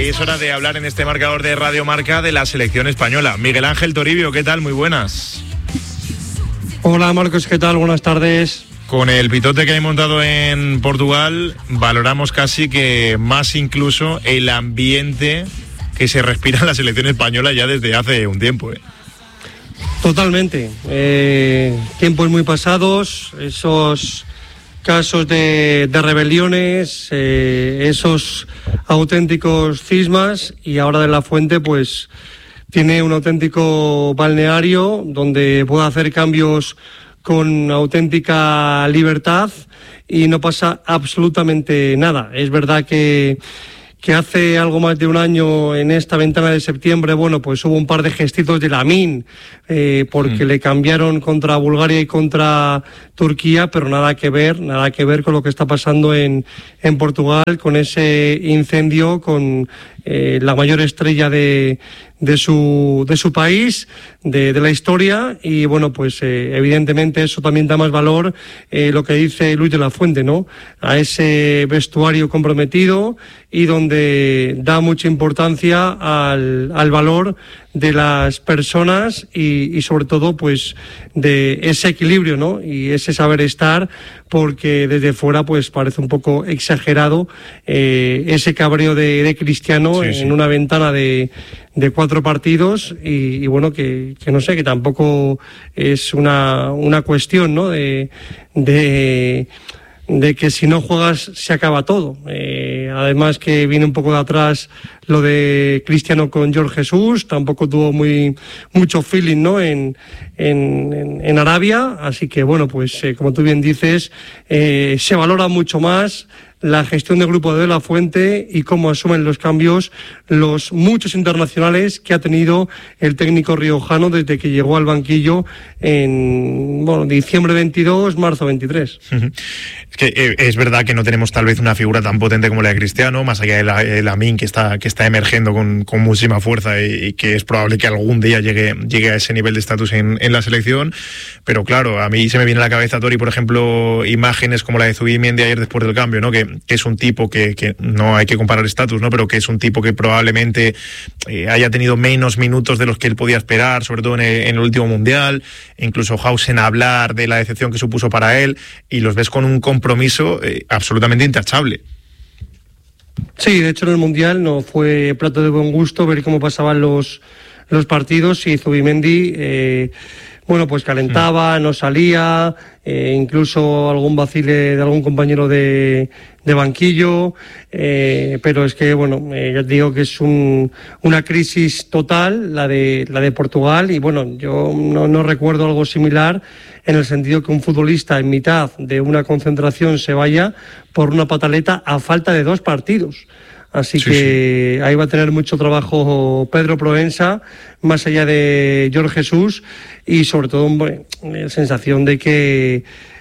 y es hora de hablar en este marcador de Radio Marca de la selección española. Miguel Ángel Toribio, ¿qué tal? Muy buenas. Hola Marcos, ¿qué tal? Buenas tardes. Con el pitote que hay montado en Portugal, valoramos casi que más incluso el ambiente que se respira en la selección española ya desde hace un tiempo. Totalmente. Tiempos muy pasados, esos casos de rebeliones, esos auténticos cismas, y ahora De La Fuente pues tiene un auténtico balneario donde puede hacer cambios con auténtica libertad y no pasa absolutamente nada. Es verdad que hace algo más de un año, en esta ventana de septiembre, bueno, pues hubo un par de gestitos de Lamine, porque le cambiaron contra Bulgaria y contra Turquía, pero nada que ver con lo que está pasando en Portugal, con ese incendio, con la mayor estrella de su país, de la historia, y bueno, pues evidentemente eso también da más valor, lo que dice Luis de la Fuente, ¿no? A ese vestuario comprometido y donde da mucha importancia al valor de las personas y sobre todo pues de ese equilibrio, ¿no? Y ese saber estar, porque desde fuera pues parece un poco exagerado ese cabreo de Cristiano en una ventana de 4 partidos y bueno, que no sé, que tampoco es una cuestión, ¿no? De que si no juegas se acaba todo. Además que viene un poco de atrás lo de Cristiano con Jorge Jesús, tampoco tuvo mucho feeling, ¿no? en Arabia, así que bueno, pues como tú bien dices, se valora mucho más la gestión del grupo de La Fuente y cómo asumen los cambios los muchos internacionales que ha tenido el técnico riojano desde que llegó al banquillo en diciembre 22, marzo 23. Es que es verdad que no tenemos tal vez una figura tan potente como la de Cristiano, más allá de Lamine, que está emergiendo con muchísima fuerza y que es probable que algún día llegue a ese nivel de estatus en la selección. Pero claro, a mí se me viene a la cabeza, Tori, por ejemplo, imágenes como la de Zubimendi ayer después del cambio, ¿no? Que es un tipo que no hay que comparar estatus, ¿no? Pero que es un tipo que probablemente haya tenido menos minutos de los que él podía esperar, sobre todo en el último mundial. Incluso Hausen hablar de la decepción que supuso para él, y los ves con un compromiso absolutamente intachable. Sí, de hecho en el mundial no fue plato de buen gusto ver cómo pasaban los partidos, y Zubimendi pues calentaba, no salía, incluso algún vacile de algún compañero de banquillo, pero es que ya te digo que es una crisis total la de Portugal, y bueno, yo no recuerdo algo similar, en el sentido que un futbolista en mitad de una concentración se vaya por una pataleta a falta de 2 partidos. Así que ahí va a tener mucho trabajo Pedro Proença, más allá de Jorge Jesús, y sobre todo la sensación de que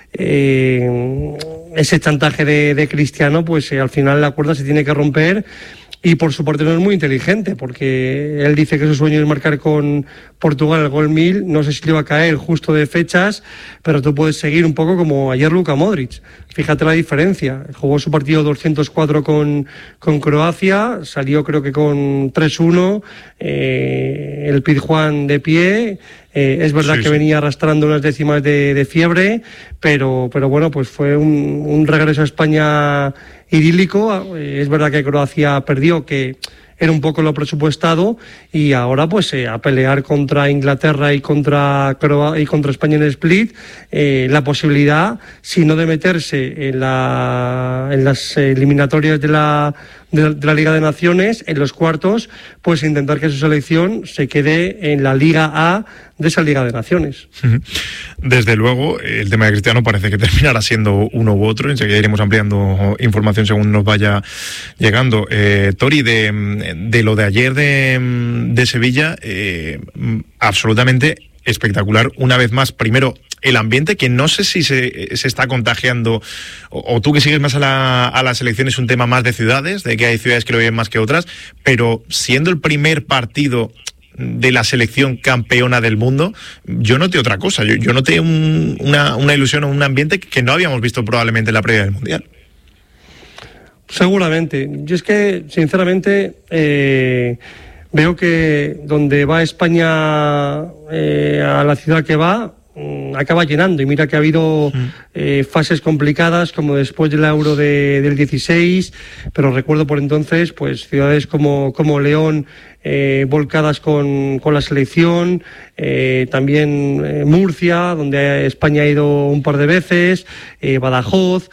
ese chantaje de Cristiano, pues al final la cuerda se tiene que romper. Y por su parte no es muy inteligente, porque él dice que su sueño es marcar con Portugal el gol 1000. No sé si le va a caer justo de fechas, pero tú puedes seguir un poco como ayer Luka Modric. Fíjate la diferencia. Jugó su partido 204 con Croacia, salió creo que con 3-1, el Pizjuán de pie. Es verdad que venía arrastrando unas décimas de fiebre, pero bueno, pues fue un regreso a España idílico. Es verdad que Croacia perdió, que era un poco lo presupuestado, y ahora pues a pelear contra Inglaterra y contra España en el Split, la posibilidad, si no de meterse en las eliminatorias de la Liga de Naciones, en los cuartos, pues intentar que su selección se quede en la Liga A de esa Liga de Naciones. Desde luego, el tema de Cristiano parece que terminará siendo uno u otro. Enseguida iremos ampliando información según nos vaya llegando. Tori, de lo de ayer de Sevilla, absolutamente espectacular. Una vez más, primero, el ambiente, que no sé si se está contagiando, o tú que sigues más a la selección, es un tema más de ciudades, de que hay ciudades que lo viven más que otras, pero siendo el primer partido de la selección campeona del mundo, yo noté otra cosa. Yo noté una ilusión o un ambiente que no habíamos visto probablemente en la previa del Mundial. Seguramente. Yo es que, sinceramente, veo que donde va España, a la ciudad que va, acaba llenando. Y mira que ha habido fases complicadas, como después del Euro del 16, pero recuerdo por entonces pues ciudades como León, volcadas con la selección, también Murcia, donde España ha ido un par de veces, Badajoz.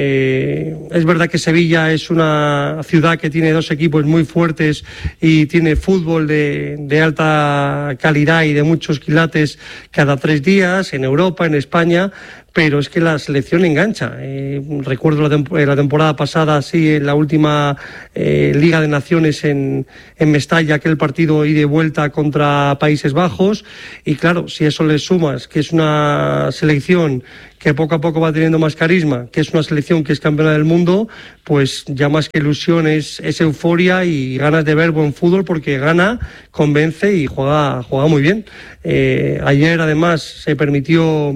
Es verdad que Sevilla es una ciudad que tiene dos equipos muy fuertes y tiene fútbol de alta calidad y de muchos quilates cada 3 días en Europa, en España, pero es que la selección engancha. Recuerdo la temporada pasada, sí, en la última Liga de Naciones en Mestalla, aquel partido ida y vuelta contra Países Bajos, y claro, si eso le sumas que es una selección que poco a poco va teniendo más carisma, que es una selección que es campeona del mundo, pues ya más que ilusión es euforia y ganas de ver buen fútbol, porque gana, convence y juega muy bien. Ayer además se permitió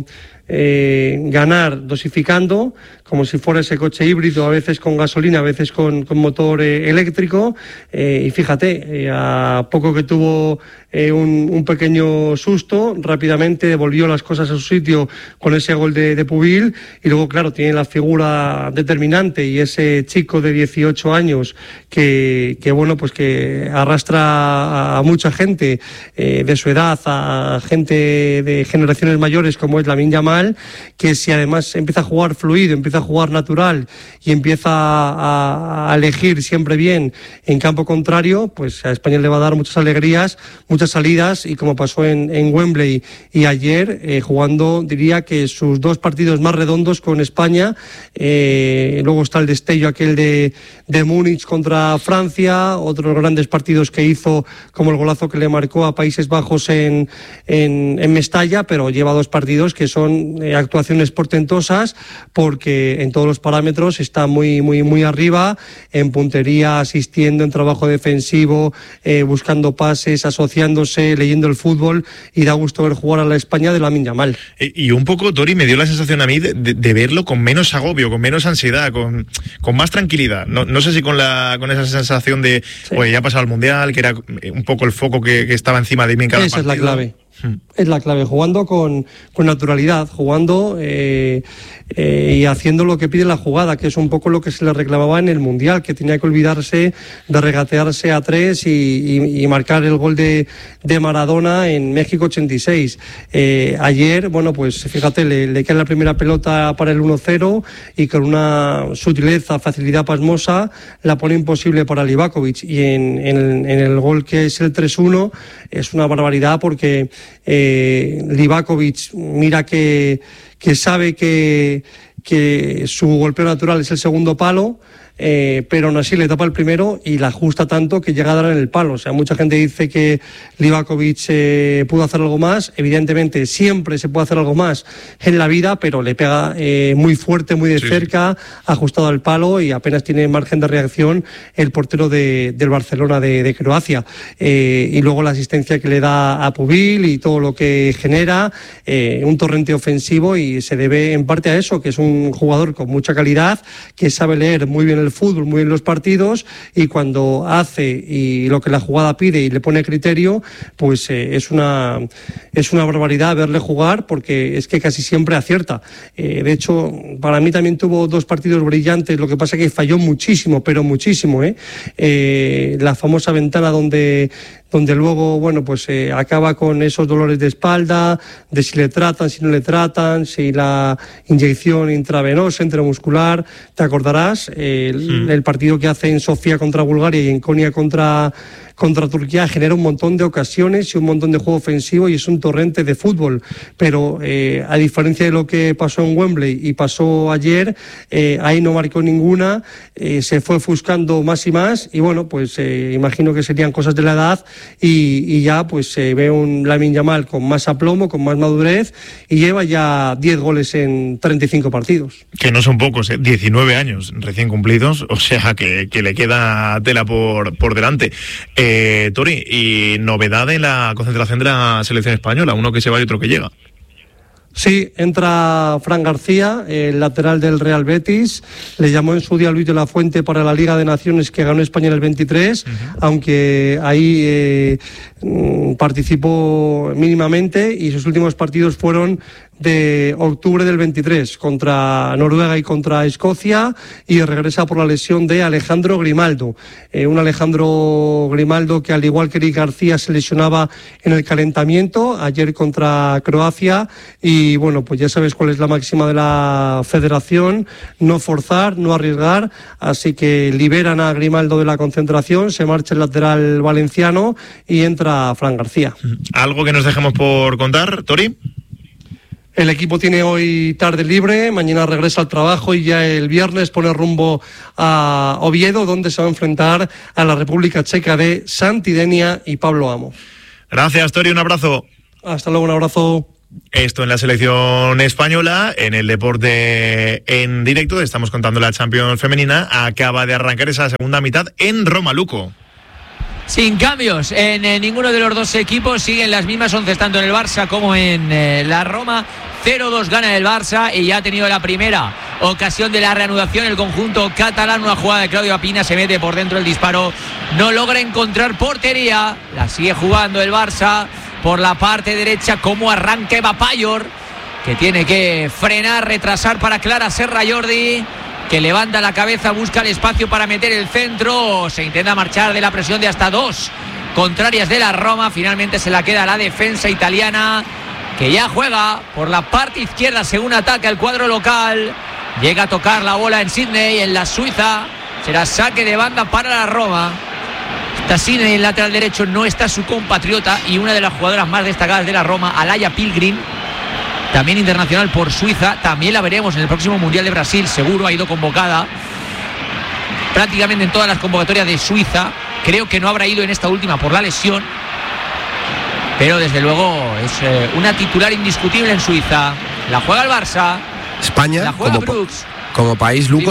ganar dosificando, como si fuera ese coche híbrido, a veces con gasolina, a veces con motor eléctrico, y fíjate, a poco que tuvo un pequeño susto, rápidamente devolvió las cosas a su sitio con ese gol de Pubil, y luego claro, tiene la figura determinante y ese chico de 18 años que bueno, pues que arrastra a mucha gente de su edad, a gente de generaciones mayores, como es Lamine Yamal, que si además empieza a jugar fluido, empieza a jugar natural y empieza a elegir siempre bien en campo contrario, pues a España le va a dar muchas alegrías, muchas salidas, y como pasó en Wembley y ayer, jugando, diría que sus 2 partidos más redondos con España. Luego está el destello aquel de Múnich contra Francia, otros grandes partidos que hizo, como el golazo que le marcó a Países Bajos en Mestalla, pero lleva 2 partidos que son actuaciones portentosas, porque en todos los parámetros está muy arriba, en puntería, asistiendo, en trabajo defensivo, buscando pases, asociándose, leyendo el fútbol, y da gusto ver jugar a la España de Lamine Yamal. Y un poco, Tori, me dio la sensación a mí de verlo con menos agobio, con menos ansiedad, con más tranquilidad. No sé si con esa sensación de, sí, oye, ya ha pasado el Mundial, que era un poco el foco que estaba encima de mí en cada partido. Esa es la clave. Es la clave, jugando con naturalidad, jugando y haciendo lo que pide la jugada, que es un poco lo que se le reclamaba en el Mundial, que tenía que olvidarse de regatearse a 3 y marcar el gol de Maradona en México 86. Ayer, bueno, pues fíjate, le queda la primera pelota para el 1-0 y con una sutileza, facilidad pasmosa, la pone imposible para Livakovic, y en el gol que es el 3-1 es una barbaridad, porque Livakovic, mira que sabe que su golpeo natural es el segundo palo, pero aún así le tapa el primero y la ajusta tanto que llega a dar en el palo. O sea, mucha gente dice que Livakovic pudo hacer algo más. Evidentemente siempre se puede hacer algo más en la vida, pero le pega muy fuerte, muy de cerca, ajustado al palo, y apenas tiene margen de reacción el portero del Barcelona de Croacia. Y luego la asistencia que le da a Pubil y todo lo que genera, un torrente ofensivo, y se debe en parte a eso, que es un jugador con mucha calidad, que sabe leer muy bien el fútbol, muy bien los partidos, y cuando hace y lo que la jugada pide y le pone criterio, pues es una barbaridad verle jugar, porque es que casi siempre acierta. De hecho, para mí también tuvo 2 partidos brillantes, lo que pasa es que falló muchísimo, pero muchísimo, la famosa ventana donde luego, bueno, pues acaba con esos dolores de espalda, de si le tratan, si no le tratan, si la inyección intravenosa, intramuscular, te acordarás, el partido que hace en Sofía contra Bulgaria y en Konya contra Turquía genera un montón de ocasiones y un montón de juego ofensivo, y es un torrente de fútbol, pero a diferencia de lo que pasó en Wembley y pasó ayer, ahí no marcó ninguna, se fue ofuscando más y más, y bueno, pues imagino que serían cosas de la edad, y ya pues se ve un Lamine Yamal con más aplomo, con más madurez, y lleva ya 10 goles en 35 partidos. Que no son pocos, 19 años recién cumplidos, o sea que le queda tela por delante. Tori, y novedad en la concentración de la selección española, uno que se va y otro que llega. Sí, entra Fran García, el lateral del Real Betis. Le llamó en su día Luis de la Fuente para la Liga de Naciones que ganó España en el 23, aunque ahí participó mínimamente, y sus últimos partidos fueron de octubre del 23 contra Noruega y contra Escocia, y regresa por la lesión de Alejandro Grimaldo. Un Alejandro Grimaldo que, al igual que Eric García, se lesionaba en el calentamiento ayer contra Croacia. Y bueno, pues ya sabes cuál es la máxima de la federación: no forzar, no arriesgar. Así que liberan a Grimaldo de la concentración, se marcha el lateral valenciano y entra Fran García. ¿Algo que nos dejemos por contar, Tori? El equipo tiene hoy tarde libre, mañana regresa al trabajo y ya el viernes pone rumbo a Oviedo, donde se va a enfrentar a la República Checa de Santidenia y Pablo Amo. Gracias, Tori, un abrazo. Hasta luego, un abrazo. Esto en la selección española, en el deporte en directo. Estamos contando la Champions femenina. Acaba de arrancar esa segunda mitad en Roma, Luco. Sin cambios en ninguno de los dos equipos, siguen las mismas 11 tanto en el Barça como en la Roma. 0-2 gana el Barça y ya ha tenido la primera ocasión de la reanudación el conjunto catalán. Una jugada de Claudio Apina, se mete por dentro el disparo, no logra encontrar portería. La sigue jugando el Barça por la parte derecha. Como arranca Eva Payor, que tiene que frenar, retrasar para Clara Serra Jordi, que levanta la cabeza, busca el espacio para meter el centro. Se intenta marchar de la presión de hasta dos contrarias de la Roma. Finalmente se la queda la defensa italiana, que ya juega por la parte izquierda según ataca el cuadro local. Llega a tocar la bola en Sydney, en la Suiza. Será saque de banda para la Roma. Está Sydney, el lateral derecho, no está su compatriota y una de las jugadoras más destacadas de la Roma, Alaya Pilgrim, también internacional por Suiza. También la veremos en el próximo Mundial de Brasil, seguro. Ha ido convocada prácticamente en todas las convocatorias de Suiza. Creo que no habrá ido en esta última por la lesión, pero desde luego es una titular indiscutible en Suiza. La juega el Barça. España, la juega Brooks. Como país, Luco,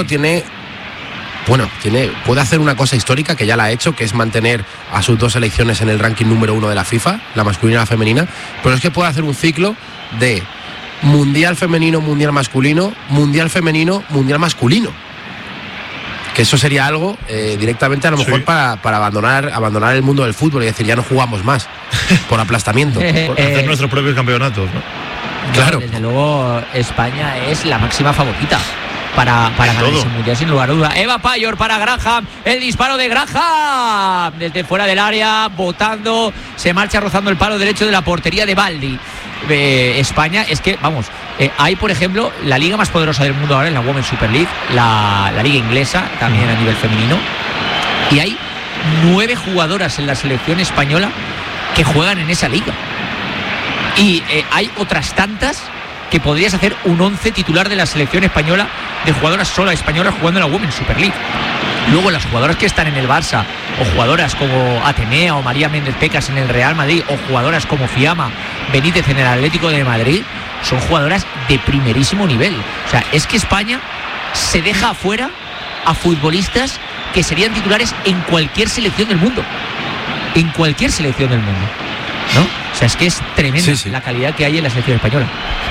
puede hacer una cosa histórica que ya la ha hecho, que es mantener a sus dos selecciones en el ranking número 1 de la FIFA, la masculina y la femenina, pero es que puede hacer un ciclo de mundial femenino, mundial masculino, mundial femenino, mundial masculino. Que eso sería algo directamente a lo mejor para abandonar el mundo del fútbol y decir, ya no jugamos más por aplastamiento. Por hacer nuestros propios campeonatos, ¿no? Claro. Desde luego España es la máxima favorita para ganar ese mundial, sin lugar a duda. Eva Payor para Graham, el disparo de Graham desde fuera del área, botando, se marcha rozando el palo derecho de la portería de Baldi. España, es que, vamos, hay, por ejemplo, la liga más poderosa del mundo ahora en la Women's Super League, la liga inglesa, también a nivel femenino, y hay 9 jugadoras en la selección española que juegan en esa liga. Y hay otras tantas que podrías hacer un 11 titular de la selección española, de jugadoras solas españolas jugando en la Women's Super League. Luego las jugadoras que están en el Barça, o jugadoras como Atenea o María Méndez Pecas en el Real Madrid, o jugadoras como Fiamma Benítez en el Atlético de Madrid, son jugadoras de primerísimo nivel. O sea, es que España se deja afuera a futbolistas que serían titulares en cualquier selección del mundo. En cualquier selección del mundo, ¿no? O sea, es que es tremenda la calidad que hay en la selección española.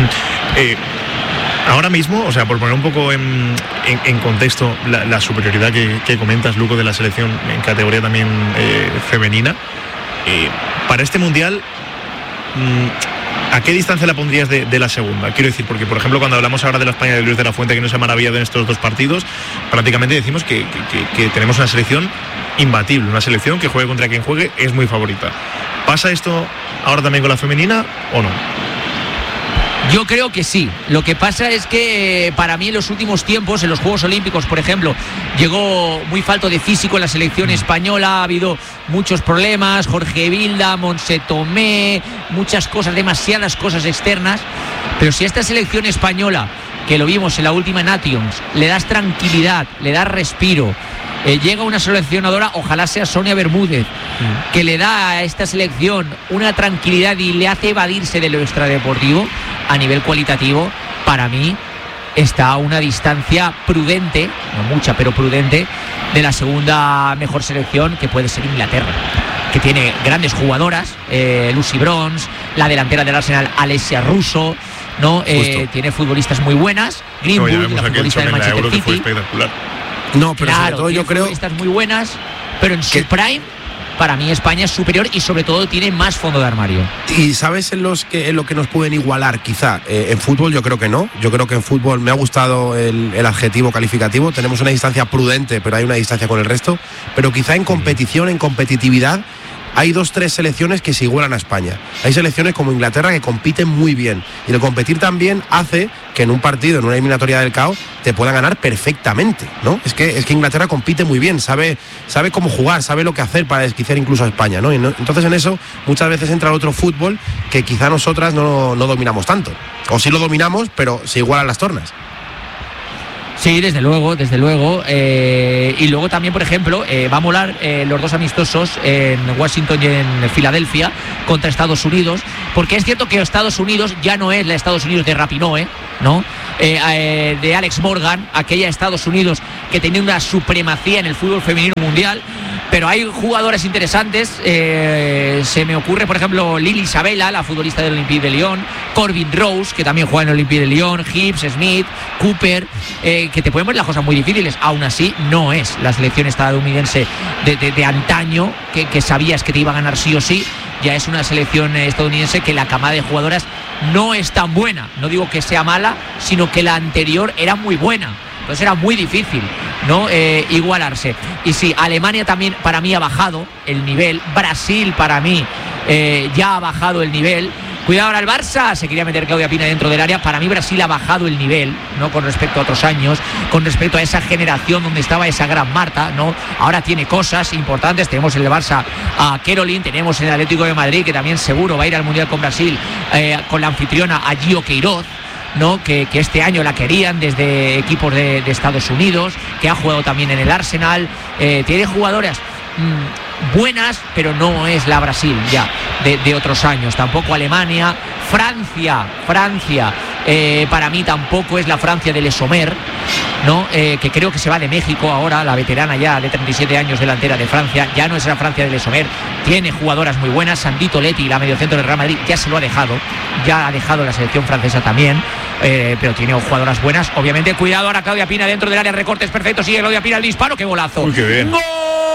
Ahora mismo, o sea, por poner un poco en contexto la superioridad que comentas, Luco, de la selección en categoría también femenina, para este Mundial, ¿a qué distancia la pondrías de la segunda? Quiero decir, porque por ejemplo cuando hablamos ahora de la España de Luis de la Fuente, que nos ha maravillado en estos dos partidos, prácticamente decimos que tenemos una selección imbatible, una selección que juegue contra quien juegue es muy favorita. ¿Pasa esto ahora también con la femenina o no? Yo creo que sí. Lo que pasa es que para mí en los últimos tiempos, en los Juegos Olímpicos, por ejemplo, llegó muy falto de físico en la selección española, ha habido muchos problemas, Jorge Vilda, Montse Tomé, muchas cosas, demasiadas cosas externas, pero si a esta selección española, que lo vimos en la última Nations, le das tranquilidad, le das respiro, llega una seleccionadora, ojalá sea Sonia Bermúdez, que le da a esta selección una tranquilidad y le hace evadirse de lo extradeportivo, a nivel cualitativo, para mí está a una distancia prudente, no mucha, pero prudente, de la segunda mejor selección, que puede ser Inglaterra, que tiene grandes jugadoras, Lucy Bronze, la delantera del Arsenal, Alessia Russo, ¿no? Tiene futbolistas muy buenas. Greenwood, la futbolista del Manchester City. Fue espectacular. No, pero claro, sobre todo yo creo futbolistas muy buenas, pero en su prime, para mí España es superior y sobre todo tiene más fondo de armario. ¿Y sabes en lo que nos pueden igualar quizá? En fútbol yo creo que no. Yo creo que en fútbol me ha gustado el adjetivo calificativo. Tenemos una distancia prudente, pero hay una distancia con el resto. Pero quizá en competición, en competitividad, hay 2-3 selecciones que se igualan a España. Hay selecciones como Inglaterra que compiten muy bien. Y el competir también hace que en un partido, en una eliminatoria del CAO, te puedan ganar perfectamente, ¿no? Es que Inglaterra compite muy bien, sabe cómo jugar, sabe lo que hacer para desquiciar incluso a España, ¿no? Entonces en eso muchas veces entra otro fútbol que quizá nosotras no dominamos tanto. O sí lo dominamos, pero se igualan las tornas. Sí, desde luego. Y luego también, por ejemplo, va a molar los 2 amistosos en Washington y en Filadelfia contra Estados Unidos, porque es cierto que Estados Unidos ya no es la Estados Unidos de Rapinoe, ¿no? De Alex Morgan, aquella Estados Unidos que tenía una supremacía en el fútbol femenino mundial, pero hay jugadoras interesantes. Se me ocurre, por ejemplo, Lili Isabella, la futbolista del Olympique de Lyon, Corbin Rose, que también juega en el Olympique de Lyon, Hibbs, Smith, Cooper, que te pueden ver las cosas muy difíciles. Aún así, no es la selección estadounidense de antaño, que sabías que te iba a ganar sí o sí. Ya es una selección estadounidense que la camada de jugadoras no es tan buena. No digo que sea mala, sino que la anterior era muy buena. Entonces era muy difícil, ¿no? Igualarse. Y sí, Alemania también para mí ha bajado el nivel. Brasil para mí ya ha bajado el nivel. Cuidado ahora el Barça, se quería meter Claudia Pina dentro del área. Para mí Brasil ha bajado el nivel, ¿no? Con respecto a otros años, con respecto a esa generación donde estaba esa gran Marta, ¿no? Ahora tiene cosas importantes. Tenemos en el Barça a Caroline, tenemos en el Atlético de Madrid, que también seguro va a ir al Mundial con Brasil, con la anfitriona a Gio Queiroz, ¿no? Que este año la querían desde equipos de Estados Unidos, que ha jugado también en el Arsenal. Tiene jugadoras buenas, pero no es la Brasil ya de otros años. Tampoco Alemania. Francia para mí tampoco es la Francia de Le Sommer, ¿no? Que creo que se va de México ahora, la veterana ya de 37 años delantera de Francia. Ya no es la Francia de Le Sommer. Tiene jugadoras muy buenas. Sandito Leti, la mediocentro del Real Madrid, ya se lo ha dejado. Ya ha dejado la selección francesa también. Pero tiene jugadoras buenas. Obviamente, cuidado ahora Claudia Pina dentro del área, recortes perfectos. Sigue Claudia Pina el disparo. ¡Qué golazo! Uy, qué bien. ¡Gol!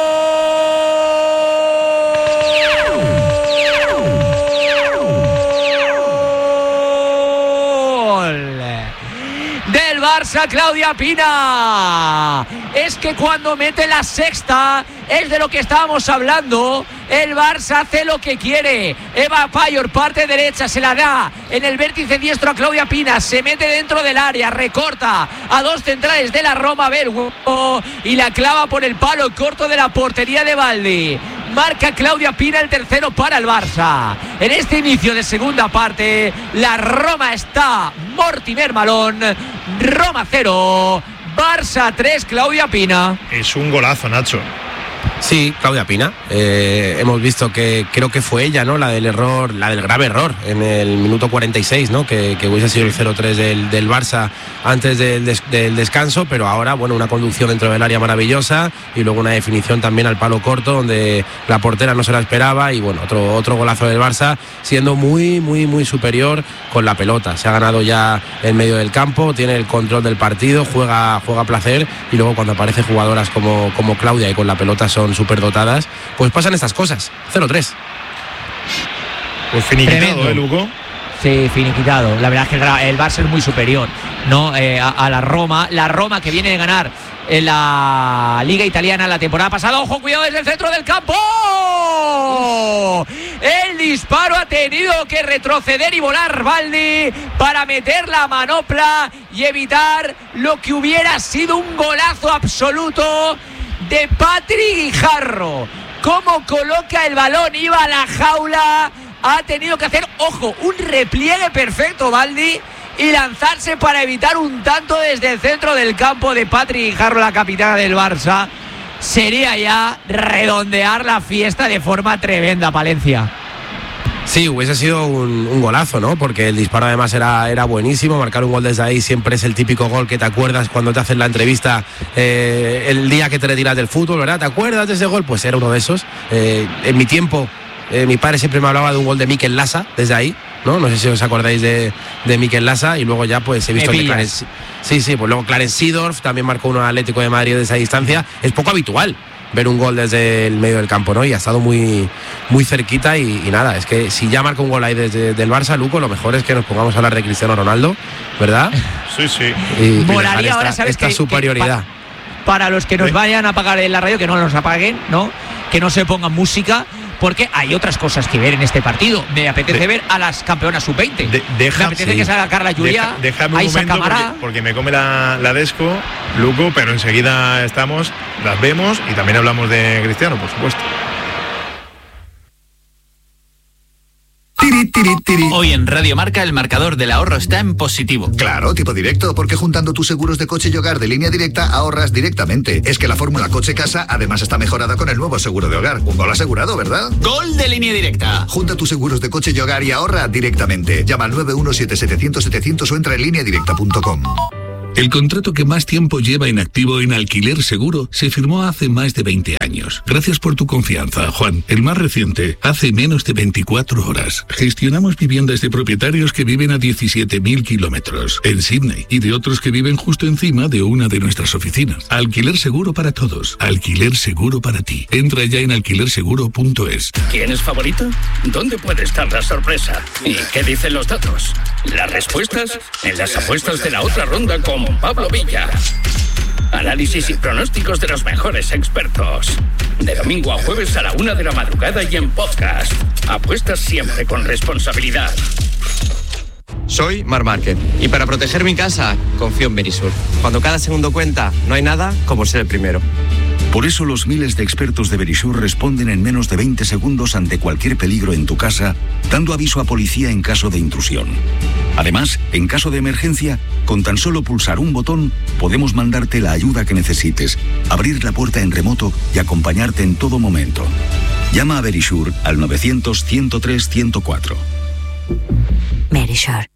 Del Barça, Claudia Pina. Es que cuando mete la sexta es de lo que estábamos hablando. El Barça hace lo que quiere. Eva Payor, parte derecha, se la da en el vértice diestro a Claudia Pina. Se mete dentro del área, recorta a 2 centrales de la Roma, Bergo, y la clava por el palo corto de la portería de Baldi. Marca Claudia Pina el tercero para el Barça. En este inicio de segunda parte, la Roma está Mortimer Malón. Roma 0, Barça 3, Claudia Pina. Es un golazo, Nacho. Sí, Claudia Pina. Hemos visto que creo que fue ella, ¿no? La del grave error en el minuto 46, ¿no? Que hubiese sido el 0-3 del Barça antes del descanso, pero ahora, bueno, una conducción dentro del área maravillosa y luego una definición también al palo corto donde la portera no se la esperaba y, bueno, otro golazo del Barça siendo muy, muy, muy superior con la pelota. Se ha ganado ya en medio del campo, tiene el control del partido, juega a placer y luego cuando aparecen jugadoras como Claudia y con la pelota son súper dotadas, pues pasan estas cosas. 0-3. Pues finiquitado, Luco. Sí, finiquitado. La verdad es que el Barça es muy superior, ¿no? A la Roma. La Roma que viene de ganar en la Liga Italiana la temporada pasada. ¡Ojo, cuidado desde el centro del campo! El disparo ha tenido que retroceder y volar Baldi para meter la manopla y evitar lo que hubiera sido un golazo absoluto de Patri Guijarro. Cómo coloca el balón, iba a la jaula, ha tenido que hacer, ojo, un repliegue perfecto Baldi y lanzarse para evitar un tanto desde el centro del campo de Patri Guijarro, la capitana del Barça. Sería ya redondear la fiesta de forma tremenda, Palencia. Sí, hubiese sido un golazo, ¿no? Porque el disparo además era buenísimo. Marcar un gol desde ahí siempre es el típico gol que te acuerdas cuando te hacen la entrevista el día que te retiras del fútbol, ¿verdad? ¿Te acuerdas de ese gol? Pues era uno de esos. En mi tiempo, mi padre siempre me hablaba de un gol de Mikel Lasa desde ahí. ¿no? No sé si os acordáis de Mikel Lasa, y luego ya pues he visto que Clarence... Sí, pues luego Clarence Seedorf también marcó uno Atlético de Madrid de esa distancia. Es poco habitual ver un gol desde el medio del campo, ¿no? Y ha estado muy, muy cerquita y nada, es que si ya marca un gol ahí desde el Barça, Luco, lo mejor es que nos pongamos a hablar de Cristiano Ronaldo, ¿verdad? Sí. Y molaría ahora, ¿sabes? Esta superioridad. Para los que nos vayan a apagar en la radio, que no nos apaguen, ¿no? Que no se pongan música, porque hay otras cosas que ver en este partido. Me apetece ver a las campeonas sub-20. Me apetece que salga Carla Julia, déjame un momento porque me come la Desco, Luco, pero enseguida estamos, las vemos y también hablamos de Cristiano, por supuesto. Hoy en Radio Marca el marcador del ahorro está en positivo. Claro, tipo directo, porque juntando tus seguros de coche y hogar de Línea Directa ahorras directamente. Es que la fórmula coche-casa además está mejorada con el nuevo seguro de hogar. Un gol asegurado, ¿verdad? ¡Gol de Línea Directa! Junta tus seguros de coche y hogar y ahorra directamente. Llama al 917-700-700 o entra en lineadirecta.com. El contrato que más tiempo lleva en activo en Alquiler Seguro se firmó hace más de 20 años. Gracias por tu confianza, Juan. El más reciente, hace menos de 24 horas. Gestionamos viviendas de propietarios que viven a 17.000 kilómetros en Sydney y de otros que viven justo encima de una de nuestras oficinas. Alquiler Seguro para todos. Alquiler Seguro para ti. Entra ya en alquilerseguro.es. ¿Quién es favorito? ¿Dónde puede estar la sorpresa? ¿Y qué dicen los datos? Las respuestas en las apuestas de la otra ronda con Pablo Villa. Análisis y pronósticos de los mejores expertos. De domingo a jueves a la 1 de la madrugada y en podcast. Apuestas siempre con responsabilidad. Soy Marc Márquez y para proteger mi casa confío en Verisur. Cuando cada segundo cuenta, no hay nada como ser el primero. Por eso los miles de expertos de Verisur responden en menos de 20 segundos ante cualquier peligro en tu casa, dando aviso a policía en caso de intrusión. Además, en caso de emergencia, con tan solo pulsar un botón, podemos mandarte la ayuda que necesites, abrir la puerta en remoto y acompañarte en todo momento. Llama a Verisur al 900-103-104. Verisur.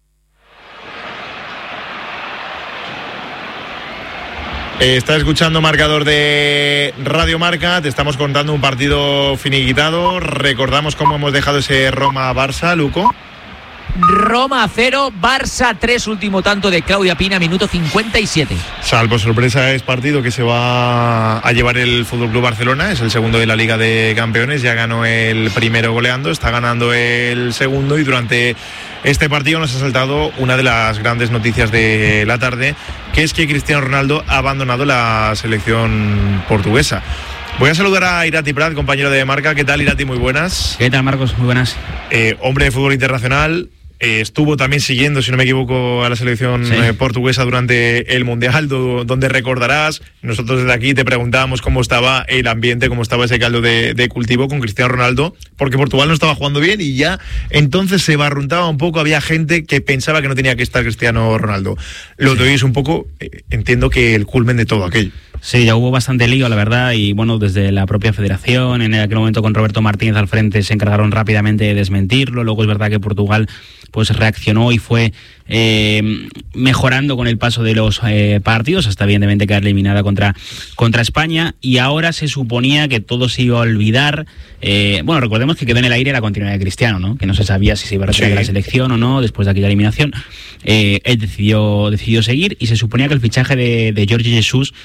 Estás escuchando marcador de Radio Marca, te estamos contando un partido finiquitado. Recordamos cómo hemos dejado ese Roma-Barça, Luco. Roma 0, Barça 3, último tanto de Claudia Pina, minuto 57. Salvo sorpresa, es partido que se va a llevar el FC Barcelona, es el segundo de la Liga de Campeones, ya ganó el primero goleando, está ganando el segundo y durante este partido nos ha saltado una de las grandes noticias de la tarde, que es que Cristiano Ronaldo ha abandonado la selección portuguesa. Voy a saludar a Irati Prat, compañero de Marca. ¿Qué tal, Irati? Muy buenas. ¿Qué tal, Marcos? Muy buenas. Hombre de fútbol internacional. Estuvo también siguiendo, si no me equivoco, a la selección portuguesa durante el Mundial, donde recordarás, nosotros desde aquí te preguntábamos cómo estaba el ambiente, cómo estaba ese caldo de cultivo con Cristiano Ronaldo, porque Portugal no estaba jugando bien y ya entonces se barruntaba un poco, había gente que pensaba que no tenía que estar Cristiano Ronaldo. Lo te oís un poco, entiendo que el culmen de todo aquello. Sí, ya hubo bastante lío, la verdad, y bueno, desde la propia federación, en aquel momento con Roberto Martínez al frente, se encargaron rápidamente de desmentirlo. Luego es verdad que Portugal pues reaccionó y fue mejorando con el paso de los partidos, hasta evidentemente quedar eliminada contra España, y ahora se suponía que todo se iba a olvidar. Bueno, recordemos que quedó en el aire la continuidad de Cristiano, ¿no? Que no se sabía si se iba a retirar de la selección o no después de aquella eliminación. Él decidió seguir, y se suponía que el fichaje de Jorge Jesús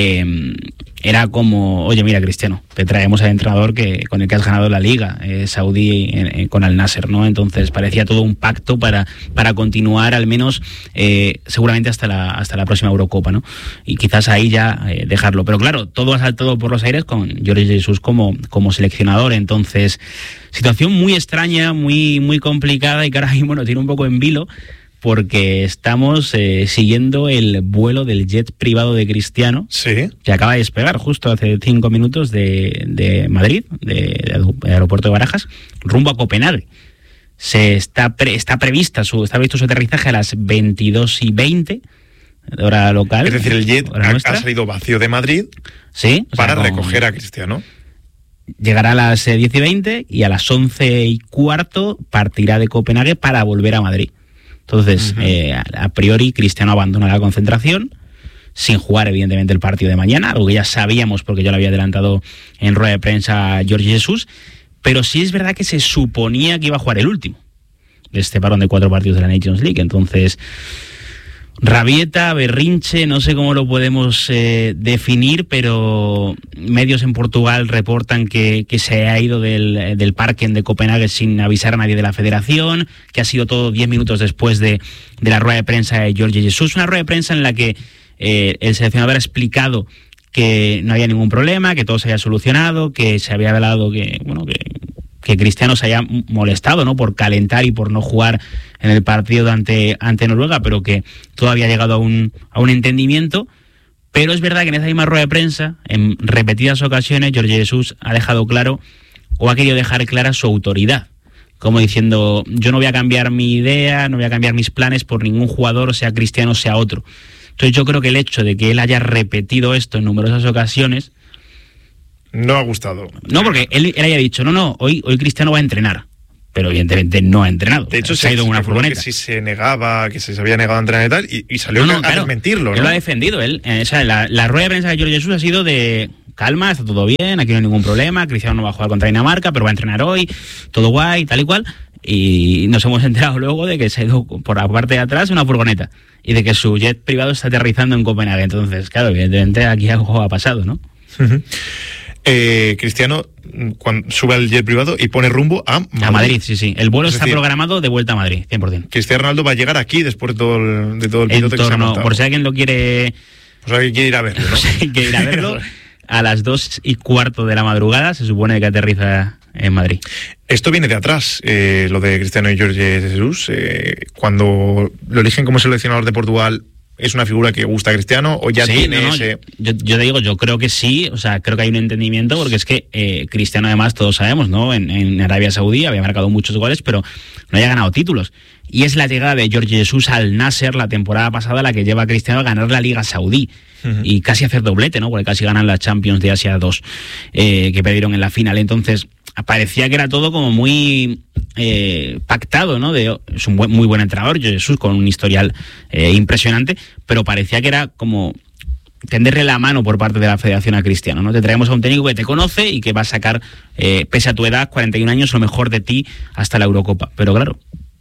era como, oye, mira, Cristiano, te traemos al entrenador con el que has ganado la Liga saudí con Al Nasser, ¿no? Entonces parecía todo un pacto para continuar al menos seguramente hasta la próxima Eurocopa, ¿no? Y quizás ahí ya dejarlo. Pero claro, todo ha saltado por los aires con Jorge Jesús como seleccionador. Entonces, situación muy extraña, muy, muy complicada, y que ahora mismo nos tiene un poco en vilo, porque estamos siguiendo el vuelo del jet privado de Cristiano, que acaba de despegar justo hace 5 minutos de Madrid, del aeropuerto de Barajas, rumbo a Copenhague. Está previsto su aterrizaje a las 22:20, hora local. Es decir, el jet ha salido vacío de Madrid, para recoger a Cristiano. Llegará a las 10:20 y a las 11:15 partirá de Copenhague para volver a Madrid. Entonces, a priori, Cristiano abandona la concentración, sin jugar, evidentemente, el partido de mañana, algo que ya sabíamos porque ya lo había adelantado en rueda de prensa Jorge Jesús, pero sí es verdad que se suponía que iba a jugar el último. este parón de 4 partidos de la Nations League. Entonces, rabieta, berrinche, no sé cómo lo podemos definir, pero medios en Portugal reportan que se ha ido del Parken de Copenhague sin avisar a nadie de la federación, que ha sido todo 10 minutos después de la rueda de prensa de Jorge Jesus, una rueda de prensa en la que el seleccionador ha explicado que no había ningún problema, que todo se había solucionado, que se había hablado que Cristiano se haya molestado, ¿no?, por calentar y por no jugar en el partido ante Noruega, pero que todo había llegado a un entendimiento. Pero es verdad que en esa misma rueda de prensa, en repetidas ocasiones, Jorge Jesus ha dejado claro, o ha querido dejar clara su autoridad, como diciendo: yo no voy a cambiar mi idea, no voy a cambiar mis planes por ningún jugador, sea Cristiano, sea otro. Entonces yo creo que el hecho de que él haya repetido esto en numerosas ocasiones no ha gustado. No, porque él haya dicho, hoy Cristiano va a entrenar, pero evidentemente no ha entrenado. De hecho, se ha ido en una furgoneta. Que si se negaba, que se había negado a entrenar y tal, y salió a desmentirlo, ¿no? Él lo ha defendido. La rueda de prensa de Jorge Jesus ha sido de: calma, está todo bien, aquí no hay ningún problema, Cristiano no va a jugar contra Dinamarca, pero va a entrenar hoy, todo guay, tal y cual. Y nos hemos enterado luego de que se ha ido por la parte de atrás una furgoneta y de que su jet privado está aterrizando en Copenhague. Entonces, claro, evidentemente aquí algo ha pasado, ¿no? Cristiano cuando sube al jet privado y pone rumbo a Madrid. A Madrid, sí. El vuelo está programado de vuelta a Madrid, 100%. Cristiano Ronaldo va a llegar aquí después de todo el piloto que se ha montado. Por si alguien lo quiere... Pues alguien quiere ir a verlo, ¿no? Quiere ir a verlo. A las 2:15 de la madrugada se supone que aterriza en Madrid. Esto viene de atrás, lo de Cristiano y Jorge Jesus. Cuando lo eligen como seleccionador de Portugal, ¿es una figura que gusta a Cristiano o ya tiene ese...? Yo te digo, yo creo que sí, o sea, creo que hay un entendimiento, porque es que Cristiano, además, todos sabemos, ¿no? En Arabia Saudí había marcado muchos goles, pero no había ganado títulos. Y es la llegada de Jorge Jesus al Nasser la temporada pasada la que lleva a Cristiano a ganar la Liga Saudí. Y casi hacer doblete, ¿no? Porque casi ganan la Champions de Asia 2, que perdieron en la final. Entonces, parecía que era todo como muy pactado, ¿no? Es un muy buen entrenador, Jesús, con un historial impresionante, pero parecía que era como tenderle la mano por parte de la federación a Cristiano, ¿no? Te traemos a un técnico que te conoce y que va a sacar, pese a tu edad, 41 años, lo mejor de ti hasta la Eurocopa. Pero claro...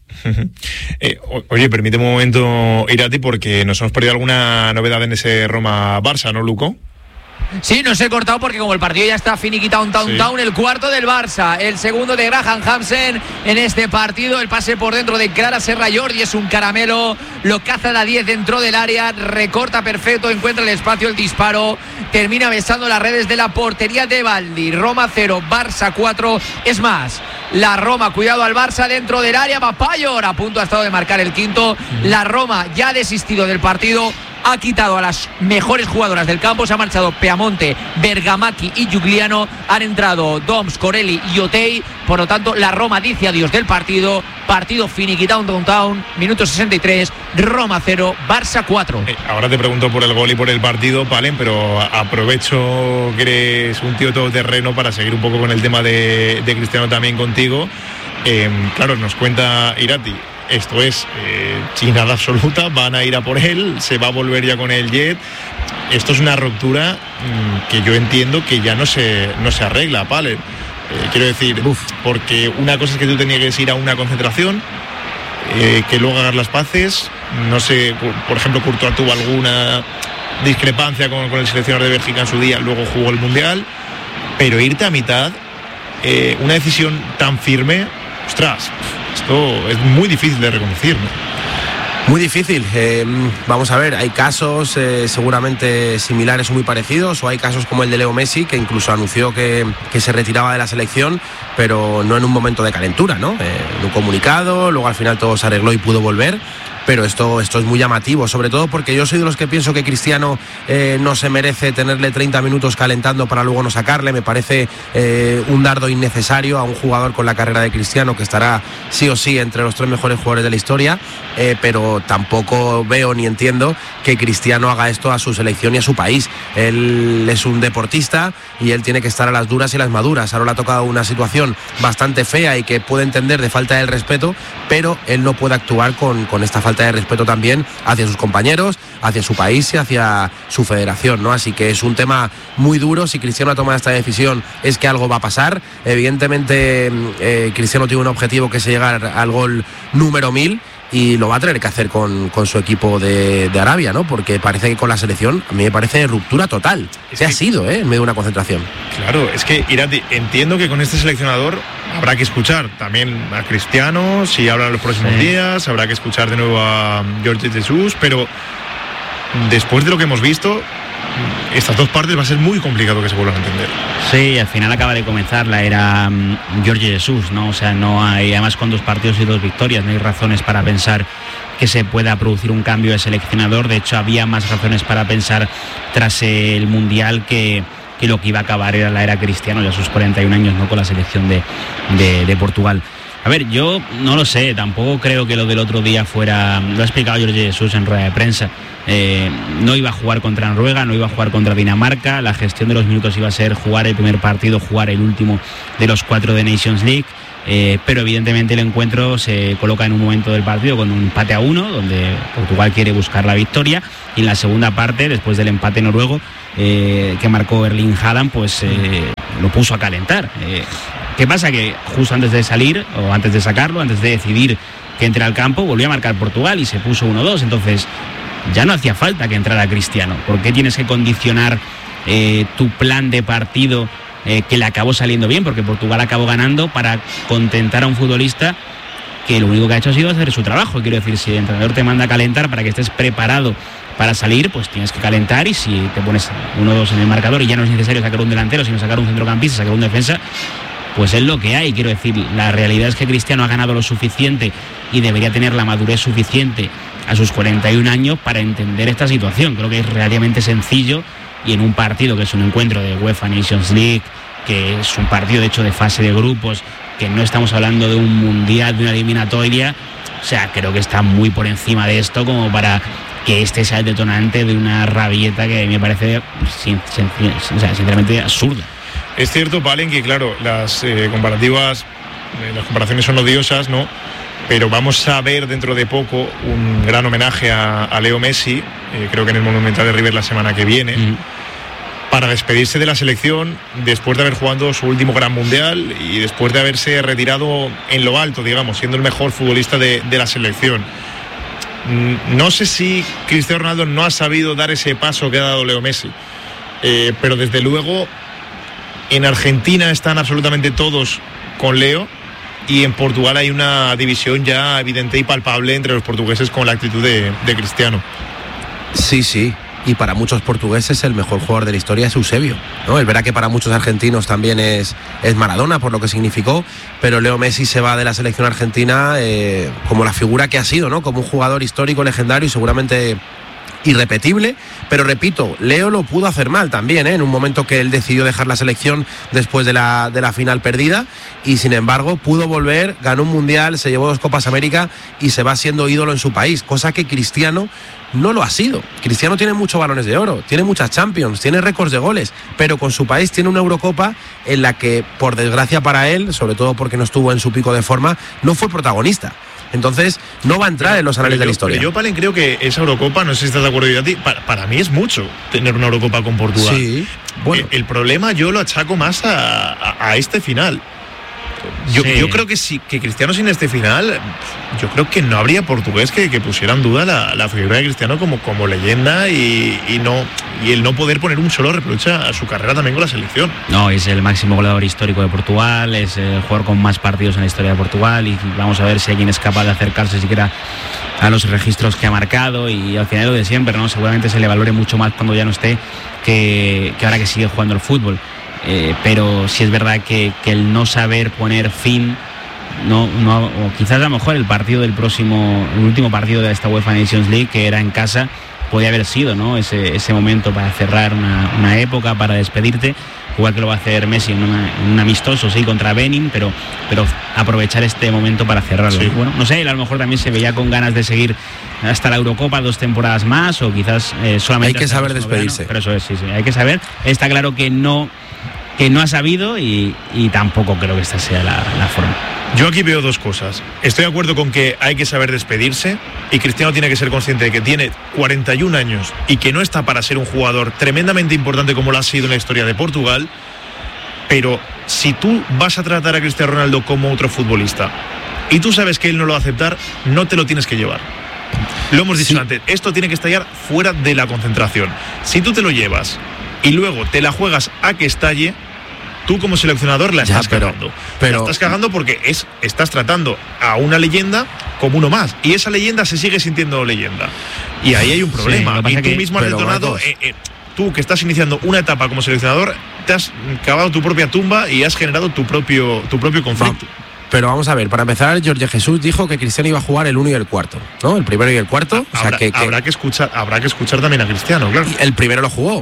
Oye, permíteme un momento, Irati, porque nos hemos perdido alguna novedad en ese Roma-Barça, ¿no, Luco? Sí, nos he cortado porque como el partido ya está finiquitado, el cuarto del Barça, el segundo de Graham Hansen en este partido, el pase por dentro de Clara Serra Jordi, es un caramelo, lo caza a la 10 dentro del área, recorta perfecto, encuentra el espacio, el disparo, termina besando las redes de la portería de Baldi. Roma 0, Barça 4, es más, la Roma, cuidado al Barça dentro del área, Papayor a punto ha estado de marcar el quinto, la Roma ya ha desistido del partido, ha quitado a las mejores jugadoras del campo, se ha marchado Peamonte, Bergamacchi y Giugliano, han entrado Doms, Corelli y Otey, por lo tanto la Roma dice adiós del partido finiquitado en Downtown, minuto 63, Roma 0, Barça 4. Ahora te pregunto por el gol y por el partido, Palen, pero aprovecho que eres un tío todoterreno para seguir un poco con el tema de Cristiano también contigo. Claro, nos cuenta Irati, esto es chinada absoluta, van a ir a por él, se va a volver ya con el jet. Esto es una ruptura que yo entiendo que ya no se arregla, Palen. Quiero decir, porque una cosa es que tú tenías que ir a una concentración, que luego hagas las paces. No sé, por ejemplo, Courtois tuvo alguna discrepancia con el seleccionador de Bélgica en su día, luego jugó el Mundial, pero irte a mitad, una decisión tan firme, ostras, esto es muy difícil de reconducir, ¿no? Muy difícil. Vamos a ver, hay casos seguramente similares o muy parecidos, o hay casos como el de Leo Messi, que incluso anunció que se retiraba de la selección, pero no en un momento de calentura, ¿no? En un comunicado, luego al final todo se arregló y pudo volver. Pero esto es muy llamativo, sobre todo porque yo soy de los que pienso que Cristiano no se merece tenerle 30 minutos calentando para luego no sacarle. Me parece un dardo innecesario a un jugador con la carrera de Cristiano, que estará sí o sí entre los 3 mejores jugadores de la historia, pero tampoco veo ni entiendo que Cristiano haga esto a su selección y a su país. Él es un deportista y él tiene que estar a las duras y las maduras. Ahora le ha tocado una situación bastante fea y que puede entender de falta del respeto, pero él no puede actuar con esta falta falta de respeto también hacia sus compañeros, hacia su país y hacia su federación, ¿no? Así que es un tema muy duro. Si Cristiano ha tomado esta decisión es que algo va a pasar. Evidentemente Cristiano tiene un objetivo, que es llegar al gol número 1000, y lo va a tener que hacer con su equipo de Arabia, ¿no? Porque parece que con la selección, a mí me parece ruptura total. Ha sido, en medio de una concentración. Claro, es que Irati, entiendo que con este seleccionador habrá que escuchar también a Cristiano, si hablan los próximos días, habrá que escuchar de nuevo a Jorge Jesús, pero después de lo que hemos visto, estas dos partes va a ser muy complicado que se vuelvan a entender. Sí, al final acaba de comenzar la era Jorge Jesús, ¿no? O sea, no hay, además con 2 partidos y 2 victorias, no hay razones para pensar que se pueda producir un cambio de seleccionador. De hecho, había más razones para pensar tras el Mundial que lo que iba a acabar era la era Cristiano, ya a sus 41 años, ¿no? Con la selección de Portugal. A ver, yo no lo sé, tampoco creo que lo del otro día fuera, lo ha explicado Jorge Jesús en rueda de prensa, no iba a jugar contra Noruega, no iba a jugar contra Dinamarca, la gestión de los minutos iba a ser jugar el primer partido, jugar el último de los 4 de Nations League, pero evidentemente el encuentro se coloca en un momento del partido con un empate a 1, donde Portugal quiere buscar la victoria, y en la segunda parte, después del empate noruego que marcó Erling Haaland, pues lo puso a calentar. ¿Qué pasa? Que justo antes de salir, o antes de sacarlo, antes de decidir que entre al campo, volvió a marcar Portugal y se puso 1-2. Entonces ya no hacía falta que entrara Cristiano. ¿Por qué tienes que condicionar tu plan de partido, que le acabó saliendo bien? Porque Portugal acabó ganando, para contentar a un futbolista que lo único que ha hecho ha sido hacer su trabajo. Quiero decir, si el entrenador te manda a calentar para que estés preparado para salir, pues tienes que calentar, y si te pones 1-2 en el marcador y ya no es necesario sacar un delantero, sino sacar un centrocampista, sacar un defensa, pues es lo que hay. Quiero decir, la realidad es que Cristiano ha ganado lo suficiente y debería tener la madurez suficiente a sus 41 años para entender esta situación. Creo que es relativamente sencillo, y en un partido que es un encuentro de UEFA Nations League, que es un partido de hecho de fase de grupos, que no estamos hablando de un mundial, de una eliminatoria, o sea, creo que está muy por encima de esto como para que este sea el detonante de una rabieta que me parece sinceramente absurda. Es cierto, Palen, que claro, las comparaciones son odiosas, ¿no? Pero vamos a ver dentro de poco un gran homenaje a Leo Messi, creo que en el Monumental de River la semana que viene, para despedirse de la selección después de haber jugado su último gran mundial y después de haberse retirado en lo alto, digamos, siendo el mejor futbolista de la selección. No sé si Cristiano Ronaldo no ha sabido dar ese paso que ha dado Leo Messi, pero desde luego en Argentina están absolutamente todos con Leo, y en Portugal hay una división ya evidente y palpable entre los portugueses con la actitud de Cristiano. Sí, y para muchos portugueses el mejor jugador de la historia es Eusebio, ¿no? Es verdad que para muchos argentinos también es Maradona, por lo que significó, pero Leo Messi se va de la selección argentina como la figura que ha sido, ¿no? Como un jugador histórico, legendario y seguramente irrepetible, pero repito, Leo lo pudo hacer mal también, en un momento que él decidió dejar la selección después de la final perdida, y sin embargo pudo volver, ganó un mundial, se llevó 2 Copas América y se va siendo ídolo en su país, cosa que Cristiano no lo ha sido. Cristiano tiene muchos balones de oro, tiene muchas Champions, tiene récords de goles, pero con su país tiene una Eurocopa en la que, por desgracia para él, sobre todo porque no estuvo en su pico de forma, no fue protagonista. Entonces no va a entrar en los anales de la historia. Yo, Palen, creo que esa Eurocopa, no sé si estás de acuerdo, para mí es mucho tener una Eurocopa con Portugal. Sí, bueno. El problema yo lo achaco más a este final. Yo creo que sí, que Cristiano sin este final, yo creo que no habría portugués que pusiera en duda la figura de Cristiano como leyenda, y el no poder poner un solo reproche a su carrera también con la selección. No, es el máximo goleador histórico de Portugal, es el jugador con más partidos en la historia de Portugal, y vamos a ver si alguien es capaz de acercarse siquiera a los registros que ha marcado, y al final lo de siempre, ¿no? Seguramente se le valore mucho más cuando ya no esté que ahora que sigue jugando al fútbol. Pero sí es verdad que el no saber poner fin, o quizás a lo mejor el último partido de esta UEFA Nations League, que era en casa, podía haber sido, ¿no? ese momento para cerrar una época, para despedirte, igual que lo va a hacer Messi en un amistoso, sí, contra Benin, pero aprovechar este momento para cerrarlo. Sí. Bueno, no sé, a lo mejor también se veía con ganas de seguir hasta la Eurocopa 2 temporadas más, o quizás solamente... Hay que saber despedirse. Pero eso es, sí, hay que saber. Está claro que no ha sabido, y tampoco creo que esta sea la forma. Yo aquí veo dos cosas. Estoy de acuerdo con que hay que saber despedirse y Cristiano tiene que ser consciente de que tiene 41 años y que no está para ser un jugador tremendamente importante como lo ha sido en la historia de Portugal, pero si tú vas a tratar a Cristiano Ronaldo como otro futbolista y tú sabes que él no lo va a aceptar, no te lo tienes que llevar. Lo hemos dicho antes, esto tiene que estallar fuera de la concentración. Si tú te lo llevas y luego te la juegas a que estalle, tú como seleccionador la estás cagando. La estás cagando porque estás tratando a una leyenda como uno más. Y esa leyenda se sigue sintiendo leyenda. Y ahí hay un problema. Y tú mismo has detonado, tú que estás iniciando una etapa como seleccionador, te has cavado tu propia tumba y has generado tu propio conflicto. Pero vamos a ver, para empezar, Jorge Jesús dijo que Cristiano iba a jugar el 1 y el cuarto, ¿no? El primero y el cuarto. Habrá que escuchar también a Cristiano, claro. El primero lo jugó.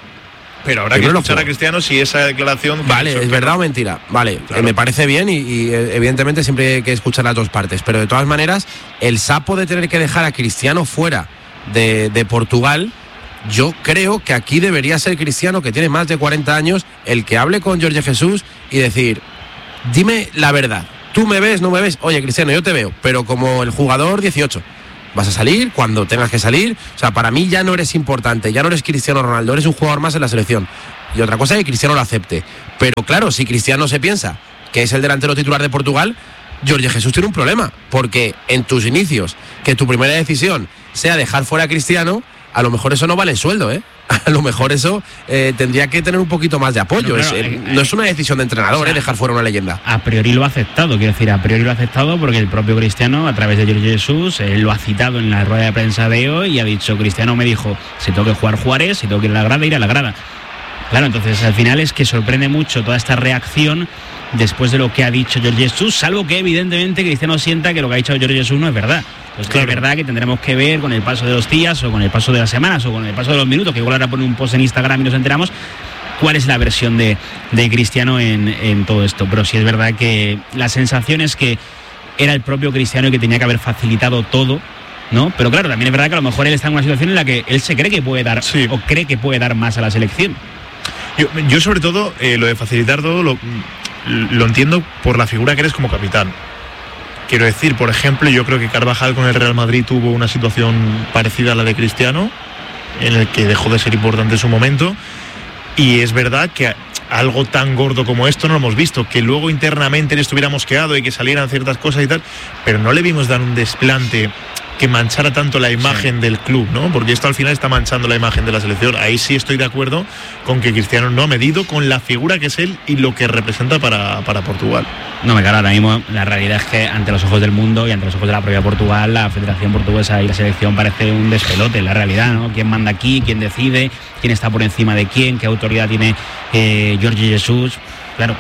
Pero habrá que escuchar a Cristiano si esa declaración... Vale, ¿es verdad o mentira? Vale, claro. Me parece bien y evidentemente siempre hay que escuchar las dos partes. Pero de todas maneras, el sapo de tener que dejar a Cristiano fuera de Portugal, yo creo que aquí debería ser Cristiano, que tiene más de 40 años, el que hable con Jorge Jesús y decir, dime la verdad, ¿tú me ves, no me ves? Oye, Cristiano, yo te veo, pero como el jugador 18... vas a salir cuando tengas que salir. O sea, para mí ya no eres importante, ya no eres Cristiano Ronaldo, eres un jugador más en la selección. Y otra cosa es que Cristiano lo acepte. Pero claro, si Cristiano se piensa que es el delantero titular de Portugal, Jorge Jesús tiene un problema, porque en tus inicios, que tu primera decisión sea dejar fuera a Cristiano, a lo mejor eso no vale el sueldo, ¿eh? A lo mejor eso tendría que tener un poquito más de apoyo. Claro, no es una decisión de entrenador, o sea, dejar fuera una leyenda. A priori lo ha aceptado, quiero decir, a priori lo ha aceptado porque el propio Cristiano, a través de Jorge Jesús, él lo ha citado en la rueda de prensa de hoy y ha dicho, Cristiano me dijo, si tengo que jugar, jugaré, si tengo que ir a la grada, iré a la grada. Claro, entonces al final es que sorprende mucho toda esta reacción después de lo que ha dicho Jorge Jesús, salvo que evidentemente Cristiano sienta que lo que ha dicho Jorge Jesús no es verdad. Pues claro. Es verdad que tendremos que ver con el paso de los días o con el paso de las semanas o con el paso de los minutos, que igual ahora pone un post en Instagram y nos enteramos cuál es la versión de Cristiano en todo esto. Pero sí es verdad que la sensación es que era el propio Cristiano el que tenía que haber facilitado todo, ¿no? Pero claro, también es verdad que a lo mejor él está en una situación en la que él se cree que puede dar o cree que puede dar más a la selección. Yo sobre todo lo de facilitar todo lo entiendo por la figura que eres como capitán. Quiero decir, por ejemplo, yo creo que Carvajal con el Real Madrid tuvo una situación parecida a la de Cristiano, en el que dejó de ser importante en su momento, y es verdad que algo tan gordo como esto no lo hemos visto, que luego internamente le estuviera mosqueado y que salieran ciertas cosas y tal, pero no le vimos dar un desplante que manchara tanto la imagen del club, ¿no? Porque esto al final está manchando la imagen de la selección. Ahí sí estoy de acuerdo con que Cristiano no ha medido con la figura que es él y lo que representa para Portugal. No, claro, ahora mismo la realidad es que ante los ojos del mundo y ante los ojos de la propia Portugal, la Federación Portuguesa y la selección parece un despelote, la realidad, ¿no? ¿Quién manda aquí? ¿Quién decide? ¿Quién está por encima de quién? ¿Qué autoridad tiene Jorge Jesús? Claro,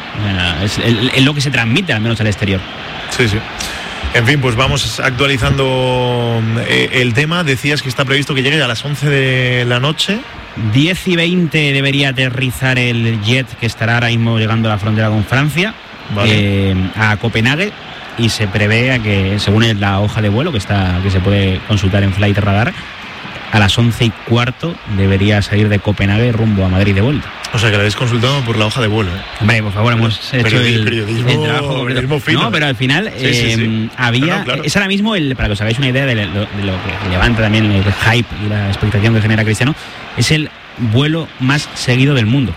es lo que se transmite al menos al exterior. Sí, sí. En fin, pues vamos actualizando el tema. Decías que está previsto que llegue a las 11 de la noche. 10:20 debería aterrizar el jet que estará ahora mismo llegando a la frontera con Francia, vale, a Copenhague, y se prevé que, según la hoja de vuelo que se puede consultar en Flight Radar, a las 11:15 debería salir de Copenhague rumbo a Madrid de vuelta. O sea, que la habéis consultado por la hoja de vuelo, ¿eh? Hombre, por favor, hemos hecho el trabajo completo. Fino, no, pero al final había... claro. Es ahora mismo, para que os hagáis una idea de lo que levanta también el hype y la expectación que genera Cristiano, es el vuelo más seguido del mundo.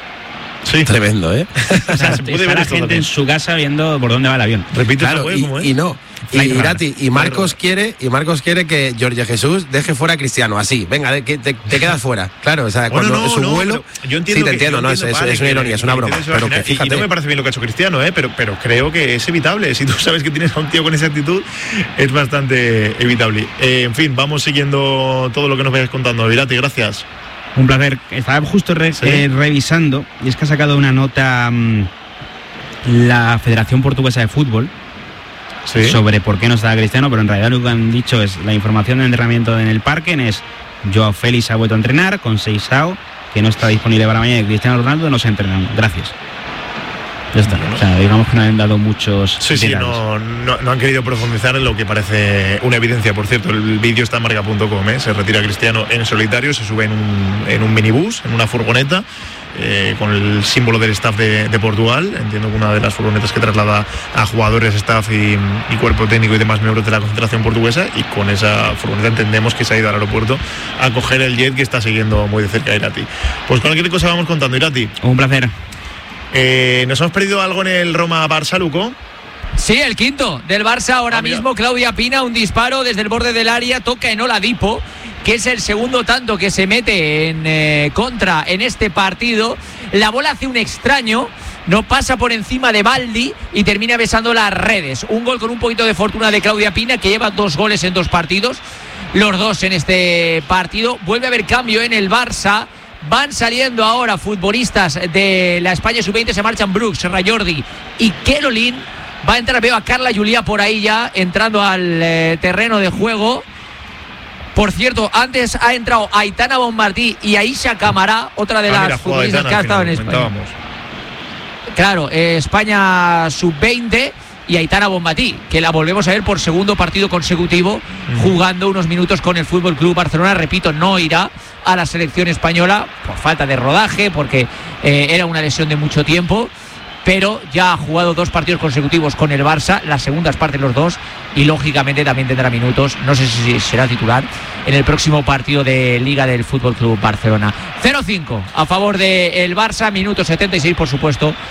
Sí. Tremendo, ¿eh? O sea, está la gente en su casa viendo por dónde va el avión. Repite, claro, y no. Y Marcos quiere que Jorge Jesús deje fuera a Cristiano, así, venga, te quedas fuera. Claro, o sea, cuando es un vuelo. Yo entiendo, sí, te entiendo, no, es una ironía, es una broma. Pero que fíjate. Y no me parece bien lo que ha hecho Cristiano, pero creo que es evitable. Si tú sabes que tienes a un tío con esa actitud, es bastante evitable. En fin, vamos siguiendo todo lo que nos vayas contando. Virati, gracias. Un placer. Estaba justo revisando, y es que ha sacado una nota la Federación Portuguesa de Fútbol sobre por qué no está Cristiano, pero en realidad lo que han dicho es la información de entrenamiento en el parque es Joao Félix ha vuelto a entrenar con Seixao, que no está disponible para mañana, y Cristiano Ronaldo no se ha entrenado. Gracias. Ya está. O sea, digamos que no han dado muchos detalles. No han querido profundizar en lo que parece una evidencia. Por cierto, el vídeo está en marca.com, se retira Cristiano en solitario, se sube en un minibús, en una furgoneta, con el símbolo del staff de Portugal. Entiendo que una de las furgonetas que traslada a jugadores, staff y cuerpo técnico y demás miembros de la concentración portuguesa, y con esa furgoneta entendemos que se ha ido al aeropuerto a coger el jet que está siguiendo muy de cerca a Irati. Pues cualquier cosa vamos contando, Irati. Un placer. ¿Nos hemos perdido algo en el Roma-Barça, Luco? Sí, el quinto del Barça ahora mismo. Claudia Pina, un disparo desde el borde del área, toca en Oladipo, que es el segundo tanto que se mete en contra en este partido. La bola hace un extraño, no pasa por encima de Baldi y termina besando las redes. Un gol con un poquito de fortuna de Claudia Pina, que lleva 2 goles en 2 partidos, los 2 en este partido. Vuelve a haber cambio en el Barça. Van saliendo ahora futbolistas de la España sub-20, se marchan Brooks, Rayjordi y Kerolin. Va a entrar, veo a Carla Juliá por ahí ya, entrando al terreno de juego. Por cierto, antes ha entrado Aitana Bonmatí y Aisha Camará, otra de las futbolistas Aitana, que ha estado en España. Claro, España sub-20 y Aitana Bonmatí, que la volvemos a ver por segundo partido consecutivo, jugando unos minutos con el Fútbol Club Barcelona. Repito, no irá a la selección española por falta de rodaje, porque era una lesión de mucho tiempo, pero ya ha jugado 2 partidos consecutivos con el Barça, las segundas partes los 2, y lógicamente también tendrá minutos, no sé si será titular en el próximo partido de Liga del Fútbol Club Barcelona. 0-5 a favor del Barça, minuto 76, por supuesto,